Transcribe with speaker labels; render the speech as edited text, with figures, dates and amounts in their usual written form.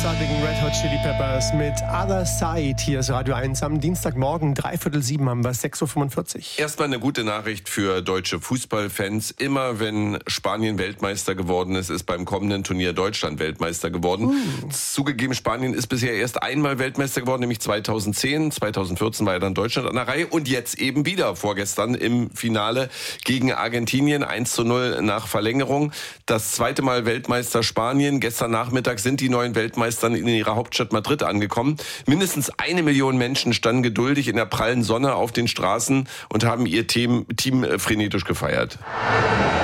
Speaker 1: großartigen Red Hot Chili Peppers mit Other Side. Hier ist Radio 1 am Dienstagmorgen, 6:45 haben wir, 6:45 Uhr.
Speaker 2: Erstmal eine gute Nachricht für deutsche Fußballfans. Immer wenn Spanien Weltmeister geworden ist, ist beim kommenden Turnier Deutschland Weltmeister geworden. Zugegeben, Spanien ist bisher erst einmal Weltmeister geworden, nämlich 2010. 2014 war ja dann Deutschland an der Reihe und jetzt eben wieder vorgestern im Finale gegen Argentinien 1:0 nach Verlängerung. Das zweite Mal Weltmeister Spanien. Gestern Nachmittag sind die neuen Weltmeister in ihrer Hauptstadt Madrid angekommen. Mindestens 1 Million Menschen standen geduldig in der prallen Sonne auf den Straßen und haben ihr Team frenetisch gefeiert.